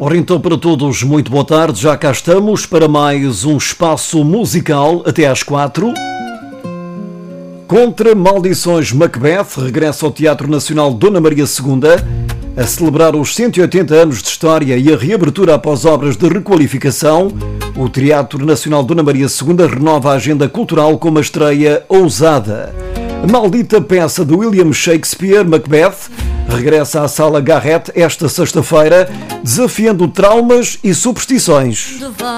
Ora então, para todos, muito boa tarde. Já cá estamos para mais um espaço musical até às 4. Contra Maldições Macbeth regressa ao Teatro Nacional Dona Maria II a celebrar os 180 anos de história e a reabertura após obras de requalificação. O Teatro Nacional Dona Maria II renova a agenda cultural com uma estreia ousada. A maldita peça de William Shakespeare, Macbeth, regressa à Sala Garrett esta sexta-feira, desafiando traumas e superstições.